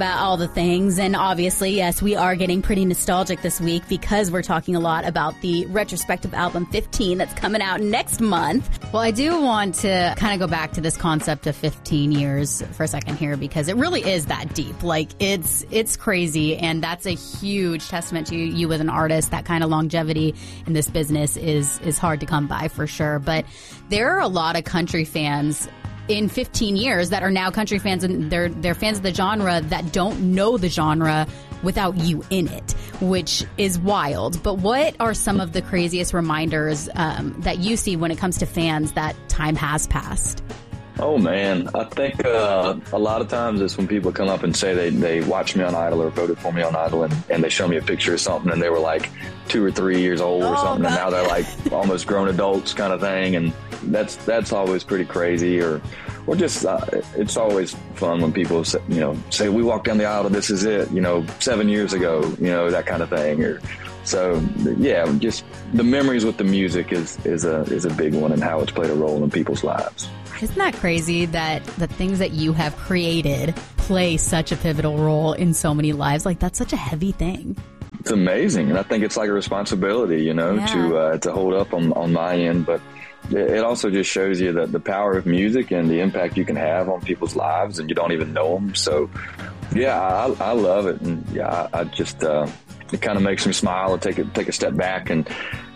about all the things. And obviously, yes, we are getting pretty nostalgic this week because we're talking a lot about the retrospective album 15 that's coming out next month. Well, I do want to kind of go back to this concept of 15 years for a second here because it really is that deep. Like, it's crazy. And that's a huge testament to you as an artist. That kind of longevity in this business is hard to come by for sure. But there are a lot of country fans in 15 years that are now country fans, and they're fans of the genre that don't know the genre without you in it, which is wild. But what are some of the craziest reminders that you see when it comes to fans that time has passed? Oh, man. I think a lot of times it's when people come up and say they watched me on Idol or voted for me on Idol, and they show me a picture of something and they were like 2 or 3 years old or something, and now they're like almost grown adults kind of thing. And that's always pretty crazy. Or just it's always fun when people say we walked down the aisle, this is it, 7 years ago, that kind of thing. Or so, yeah, just the memories with the music is a big one, and how it's played a role in people's lives. Isn't that crazy that the things that you have created play such a pivotal role in so many lives? Like, that's such a heavy thing. It's amazing. And I think it's like a responsibility, to hold up on my end. But it also just shows you that the power of music and the impact you can have on people's lives, and you don't even know them. So, yeah, I love it. And yeah, I just, it kind of makes me smile and take a step back and